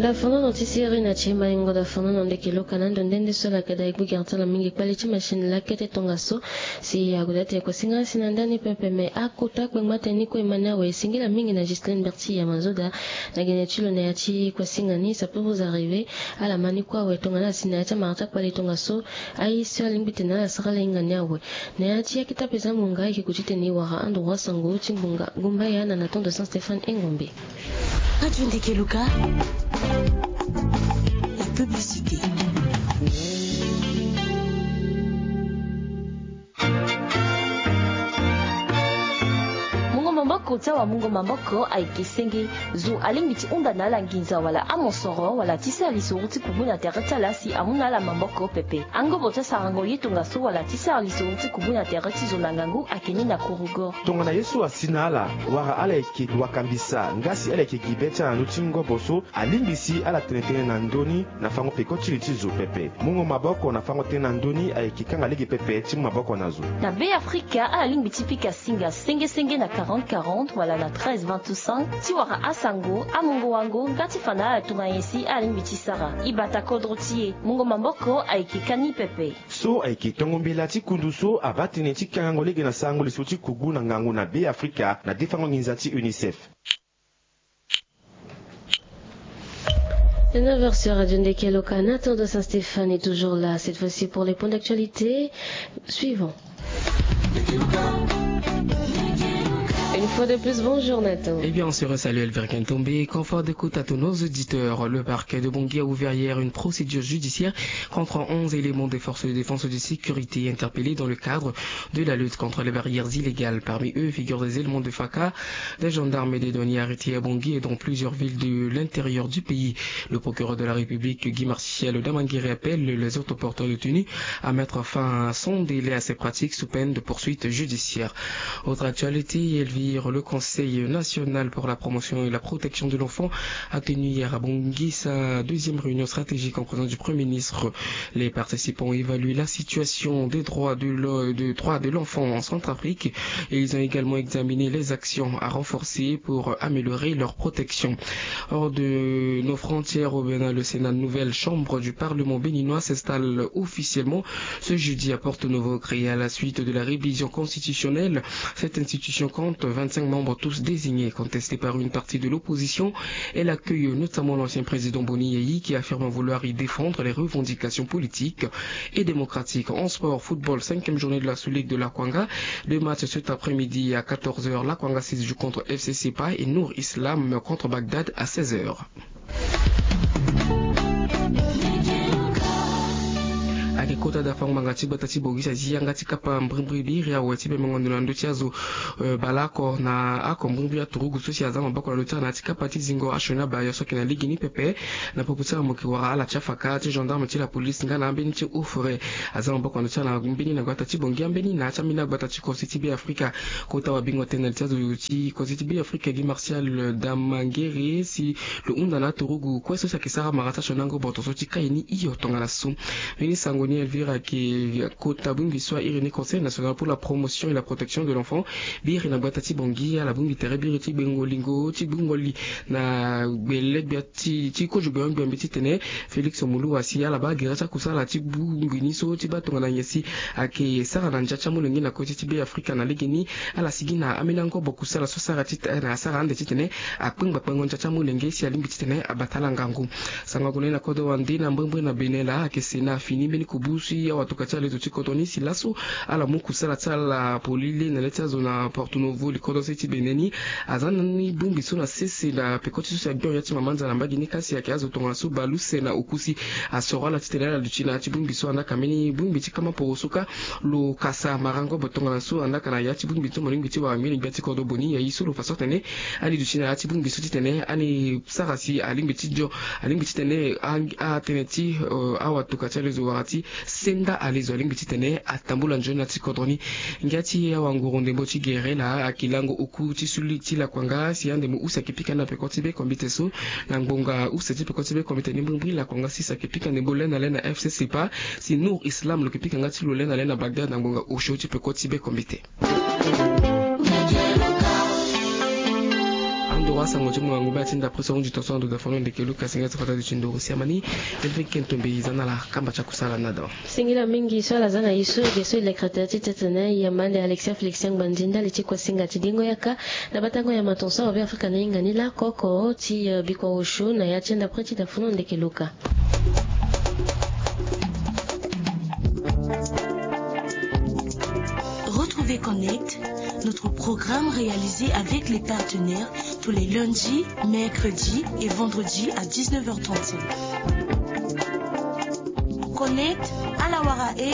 Ndafono notisieri na chimba ingo dafono ndeke lokana ndende sola kada ikugarta la mingi kwaliti machine la kete tongaso si agudate kwa singa sinandani pepe me akuta kwa mateni kwa imana wa singira mingi na Gislaine Berti ya mazoda na genetilo na yachi kwa singa ni ça peut vous arriver à la mani kwa we tongana sinacha marata kwa tongaso ai sio limbite na la sala inganya we na yachi akita pesa munga ikikuchite ni wa ando wasango chimbunga gumba yana na tondo Saint Stéphane Engombe. Radio Ndeke Luka, la publicité. Mamboko tawa mungo mamboko aikisengi zu alimbiti unda nala nginza wala amosoro wala tisa lisuruti kubuna tereta lasi amuna la mamboko pepe ango bota sarango yitunga su wala tisa lisuruti kubuna tereti zonangangu akeni na kurugo tonga na yesu asina ala wara ala eki wakambisa ngasi ala eki gibecha na nutingo boso alimbisi ala tenetene na ndoni na fango peko chiliti zu pepe mungo maboko na fango tene na ndoni aeki kanga ligi pepe timu maboko na zu na be Afrika alimbiti pika singa senge na 40 wala na 13-25 tiwara asango amungo wango ngati fana atunga yesi alimbiti sara ibata kodrotie mungo mamboko aiki kani pepe so aiki tongo mbela ti kunduso abatene ti kango lege na sango lisuti kugu na ngango na be Afrika na defango nginzati UNICEF. De 9h sur Radio Ndeke Luka, Nathan de Saint-Stéphane est toujours là, cette fois-ci pour les points d'actualité suivants. Une fois de plus, bonjour Nathan. Eh bien, on se resalue Elvire Kentombe. Confort d'écoute à tous nos auditeurs. Le parquet de Bangui a ouvert hier une procédure judiciaire contre 11 éléments des forces de défense et de sécurité interpellés dans le cadre de la lutte contre les barrières illégales. Parmi eux figurent des éléments de FACA, des gendarmes et des douaniers arrêtés à Bangui et dans plusieurs villes de l'intérieur du pays. Le procureur de la République, Guy Martial Damangiri, appelle les autoporteurs détenus à mettre fin sans délai à ces pratiques sous peine de poursuite judiciaire. Autre actualité, Elvire, le Conseil national pour la promotion et la protection de l'enfant a tenu hier à Bangui sa deuxième réunion stratégique en présence du Premier ministre. Les participants évaluent la situation des droits de l'enfant en Centrafrique et ils ont également examiné les actions à renforcer pour améliorer leur protection. Hors de nos frontières au Bénin, le Sénat, nouvelle chambre du Parlement béninois, s'installe officiellement ce jeudi à Porto-Novo, créée à la suite de la révision constitutionnelle. Cette institution compte 25 membres tous désignés, contestés par une partie de l'opposition. Elle accueille notamment l'ancien président Boni Yayi qui affirme vouloir y défendre les revendications politiques et démocratiques. En sport, football, 5e journée de la Sous-Ligue de l'Akwanga. Le match cet après-midi à 14h, l'Akwanga 6 joue contre FC Sepa et Nour Islam contre Bagdad à 16h. Kota da fang mangati batati bogisa ngati kapa mbrimbribiri ya wati be mangondo na ndochi azo balako na ako mbrimbi ya turugu sosi azama bako na lutana tika pati zingo ashona ba yoso kina ligi ni pepe na poputa moki wa ala chafaka ti gendarme ti la police ngana ambeni ti ufure azama bako na lutana mbeni na gwata bongi ambeni na chamina gwata ti City Bay Africa kota wa bingo tena tiazo ti City Bay Africa Guy Martial Damangere si le unda na turugu kwa sosi kisara marata shonango boto soti kaini iyo tonga na su vini sangoni Elvira qui Kota Bungi soit Irénée Conseil national pour la promotion et la protection de l'enfant bir na batati bongi ala bungi tere biriti bengolingo ti bungoli na belek biati ti ko jugo ngbe mbiti tene Félix Omulu asi ala ba gerasa kusala ti bungi ni so ti batonga na yesi ake sara na njacha mulengi na koti ti be Afrika na legeni ala sigina aminango bokusala so sara ti na sara ande ti tene akpingba pango njacha mulengi si alimbi ti tene abatala ngangu sanga kone na kodo wandi na mbembe na benela ake sena fini beni kubusi ya watukacha lezo ti kotoni si laso ala muku sala tsala polile na leta zona Porto Novo likodo seti beneni azana ni bungi sona sese la pekoti so ya gyo ya ti mamanza na mbagi ni kasi yake azo tonga so baluse na ukusi asora la titela la duchina ti bungi so andaka meni bungi ti kama porosuka lo kasa marango botonga na so andaka na ya ti bungi to moningi ti wa mini biati kodo boni ya iso lo fasotene ali duchina ti bungi so ti tene ani sarasi alimbi ti jo alimbi ti tene a teneti a watukacha lezo warati senda alizo alimbi ti tene atambula njona ti kodroni ngati ya wanguru ndembo ti gerela akilango uku ti suli ti la kwanga si ande mu usa kipika na pekoti be kombite so na ngonga usa ti pekoti be kombite ni mbri la kwanga si sa kipika ndembo lena FC Sepa si Nour Islam lo kipika ngati lo lena Bagdad na ngonga usho ti pekoti be kombite basa ngoje mwangu ba tinda presa unji toso ndo da fono ndeke luka singa tsafata dichindo usiamani elfe kentombe izana la kamba cha kusala nado singila mingi swala zana iso geso ile kratati tetana ya mande Alexia Felixien Bandinda lichi kwa singa tidingo yaka na batango ya matonsa obi Afrika na ingani la koko ti biko ushu na ya chenda preti da fono ndeke luka. Retrouvez Connect, notre programme réalisé avec les partenaires tous les lundis, mercredis et vendredis à 19h35. Connect à la Warae